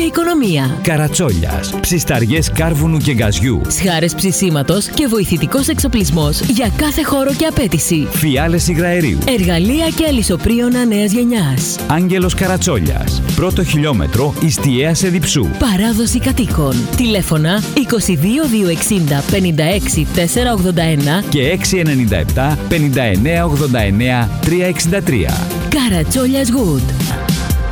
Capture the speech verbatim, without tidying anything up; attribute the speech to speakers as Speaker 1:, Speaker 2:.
Speaker 1: οικονομία.
Speaker 2: Καρατσόλιας. Ψισταριές κάρβουνου και γκαζιού.
Speaker 1: Σχάρες ψησίματος και βοηθητικός εξοπλισμός για κάθε χώρο και απέτηση.
Speaker 2: Φιάλες υγραερίου.
Speaker 1: Εργαλεία και αλυσοπρίωνα νέας γενιάς.
Speaker 2: Άγγελος Καρατσόλιας. Πρώτο χιλιόμετρο Ιστιαίας Εδιψού.
Speaker 1: Παράδοση κατοίκων. Τηλέφωνα είκοσι δύο διακόσια εξήντα πενήντα έξι τετρακόσια ογδόντα ένα
Speaker 2: και έξι εννιά επτά πενήντα εννέα ογδόντα εννέα τριακόσια εξήντα τρία.
Speaker 1: Καρατσόλιας Wood.